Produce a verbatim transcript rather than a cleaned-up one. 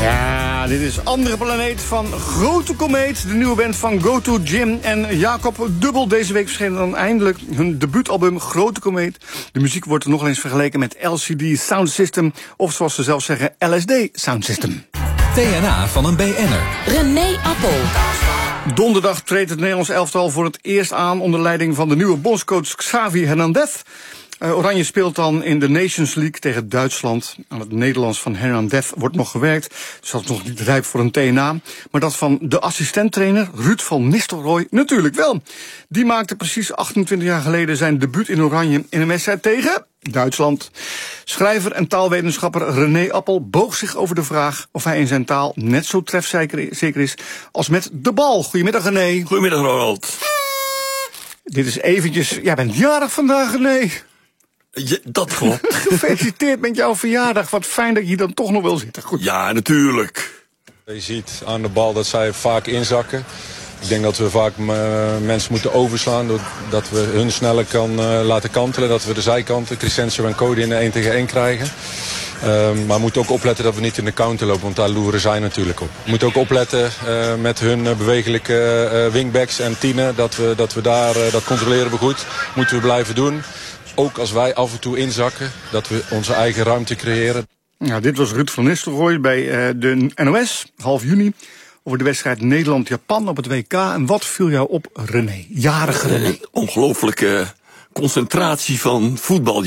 Ja, dit is Andere Planeet van Grote Komeet, de nieuwe band van Go To Gym en Jacob Dubbel. Deze week verscheen dan eindelijk hun debuutalbum Grote Komeet. De muziek wordt nog eens vergeleken met L C D Sound System, of zoals ze zelf zeggen, L S D Sound System. T N A van een B N'er. René Appel. Donderdag treedt het Nederlands elftal voor het eerst aan onder leiding van de nieuwe bondscoach Xavi Hernandez. Uh, Oranje speelt dan in de Nations League tegen Duitsland. Aan het Nederlands van Hernandez wordt nog gewerkt, dus dat is nog niet rijp voor een T N A. Maar dat van de assistenttrainer Ruud van Nistelrooy natuurlijk wel. Die maakte precies achtentwintig jaar geleden zijn debuut in Oranje in een wedstrijd tegen Duitsland. Schrijver en taalwetenschapper René Appel boog zich over de vraag of hij in zijn taal net zo trefzeker is als met de bal. Goedemiddag, René. Goedemiddag, Ronald. Dit is eventjes, jij bent jarig vandaag, René. Ja, dat klopt. Gefeliciteerd met jouw verjaardag. Wat fijn dat je hier dan toch nog wil zitten. Goed. Ja, natuurlijk. Je ziet aan de bal dat zij vaak inzakken. Ik denk dat we vaak uh, mensen moeten overslaan. Dat we hun sneller kan uh, laten kantelen. Dat we de zijkanten, Crescencio en Cody in de één tegen één krijgen. Uh, maar we moeten ook opletten dat we niet in de counter lopen. Want daar loeren zij natuurlijk op. We moeten ook opletten uh, met hun uh, bewegelijke uh, wingbacks en tienen. Dat we, dat we daar, uh, dat controleren we goed. Moeten we blijven doen. Ook als wij af en toe inzakken, dat we onze eigen ruimte creëren. Nou, dit was Ruud van Nistelrooy bij uh, de N O S, half juni, over de wedstrijd Nederland-Japan op het W K. En wat viel jou op, René? Jarige René. Ongelooflijke concentratie van voetbal.